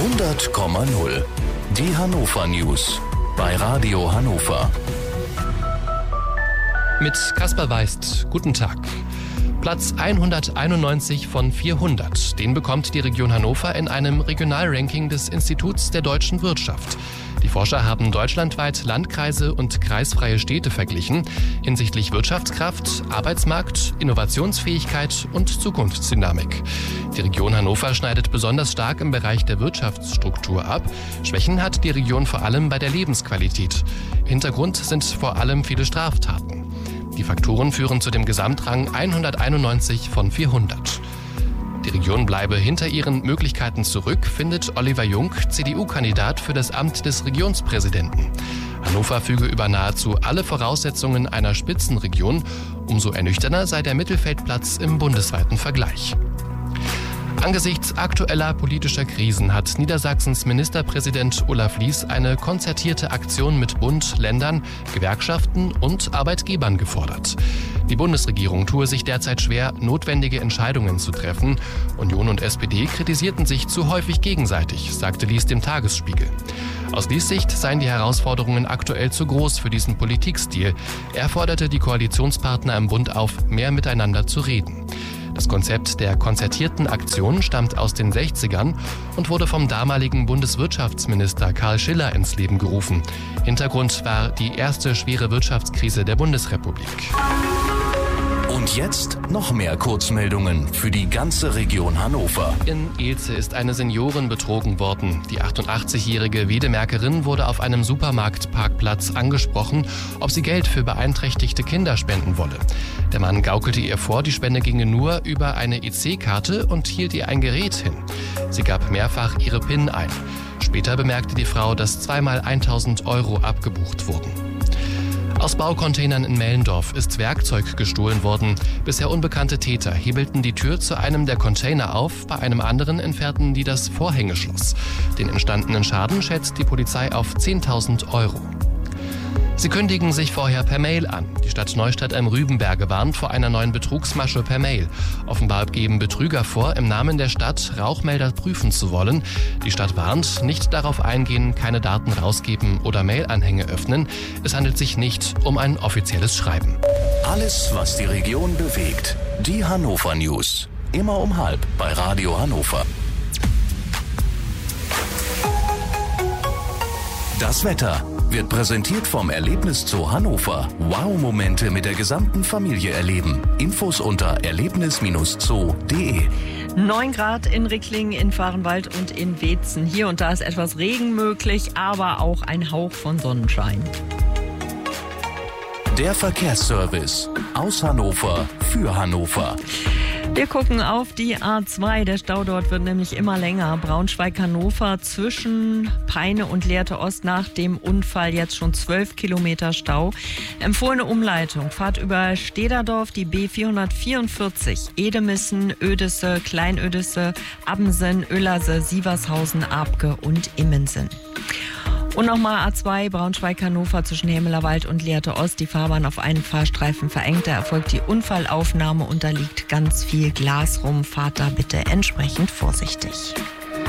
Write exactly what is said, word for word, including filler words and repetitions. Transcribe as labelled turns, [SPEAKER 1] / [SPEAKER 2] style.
[SPEAKER 1] hundert Komma null. Die Hannover News bei Radio Hannover.
[SPEAKER 2] Mit Kaspar Weist, guten Tag. Platz hunderteinundneunzig von vierhundert, den bekommt die Region Hannover in einem Regionalranking des Instituts der deutschen Wirtschaft. Die Forscher haben deutschlandweit Landkreise und kreisfreie Städte verglichen hinsichtlich Wirtschaftskraft, Arbeitsmarkt, Innovationsfähigkeit und Zukunftsdynamik. Die Region Hannover schneidet besonders stark im Bereich der Wirtschaftsstruktur ab. Schwächen hat die Region vor allem bei der Lebensqualität. Hintergrund sind vor allem viele Straftaten. Die Faktoren führen zu dem Gesamtrang hunderteinundneunzig von vierhundert. Die Region bleibe hinter ihren Möglichkeiten zurück, findet Oliver Jung, C D U-Kandidat für das Amt des Regionspräsidenten. Hannover füge über nahezu alle Voraussetzungen einer Spitzenregion. Umso ernüchternder sei der Mittelfeldplatz im bundesweiten Vergleich. Angesichts aktueller politischer Krisen hat Niedersachsens Ministerpräsident Olaf Lies eine konzertierte Aktion mit Bund, Ländern, Gewerkschaften und Arbeitgebern gefordert. Die Bundesregierung tue sich derzeit schwer, notwendige Entscheidungen zu treffen. Union und S P D kritisierten sich zu häufig gegenseitig, sagte Lies dem Tagesspiegel. Aus Lies Sicht seien die Herausforderungen aktuell zu groß für diesen Politikstil. Er forderte die Koalitionspartner im Bund auf, mehr miteinander zu reden. Das Konzept der konzertierten Aktion stammt aus den sechzigern und wurde vom damaligen Bundeswirtschaftsminister Karl Schiller ins Leben gerufen. Hintergrund war die erste schwere Wirtschaftskrise der Bundesrepublik.
[SPEAKER 1] Und jetzt noch mehr Kurzmeldungen für die ganze Region Hannover.
[SPEAKER 2] In Elze ist eine Seniorin betrogen worden. Die achtundachtzigjährige Wedemerkerin wurde auf einem Supermarktparkplatz angesprochen, ob sie Geld für beeinträchtigte Kinder spenden wolle. Der Mann gaukelte ihr vor, die Spende ginge nur über eine E C-Karte und hielt ihr ein Gerät hin. Sie gab mehrfach ihre PIN ein. Später bemerkte die Frau, dass zweimal tausend Euro abgebucht wurden. Aus Baucontainern in Mellendorf ist Werkzeug gestohlen worden. Bisher unbekannte Täter hebelten die Tür zu einem der Container auf, bei einem anderen entfernten die das Vorhängeschloss. Den entstandenen Schaden schätzt die Polizei auf zehntausend Euro. Sie kündigen sich vorher per Mail an. Die Stadt Neustadt am Rübenberge warnt vor einer neuen Betrugsmasche per Mail. Offenbar geben Betrüger vor, im Namen der Stadt Rauchmelder prüfen zu wollen. Die Stadt warnt, nicht darauf eingehen, keine Daten rausgeben oder Mailanhänge öffnen. Es handelt sich nicht um ein offizielles Schreiben.
[SPEAKER 1] Alles, was die Region bewegt. Die Hannover News. Immer um halb bei Radio Hannover. Das Wetter wird präsentiert vom Erlebniszoo Hannover. Wow-Momente mit der gesamten Familie erleben. Infos unter erlebnis zoo punkt de.
[SPEAKER 3] neun Grad in Ricklingen, in Vahrenwald und in Weetzen. Hier und da ist etwas Regen möglich, aber auch ein Hauch von Sonnenschein.
[SPEAKER 1] Der Verkehrsservice aus Hannover für Hannover.
[SPEAKER 3] Wir gucken auf die A zwei. Der Stau dort wird nämlich immer länger. Braunschweig-Hannover zwischen Peine und Lehrte Ost nach dem Unfall jetzt schon zwölf Kilometer Stau. Empfohlene Umleitung. Fahrt über Stederdorf, die B vierhundertvierundvierzig. Edemissen, Oedesse, Kleinödisse, Abbensen, Oellerse, Sievershausen, Abke und Immensen. Und nochmal A zwei, Braunschweig-Hannover zwischen Hemelerwald und Lehrte Ost. Die Fahrbahn auf einen Fahrstreifen verengt. Da erfolgt die Unfallaufnahme und da liegt ganz viel Glas rum. Fahrt da bitte entsprechend vorsichtig.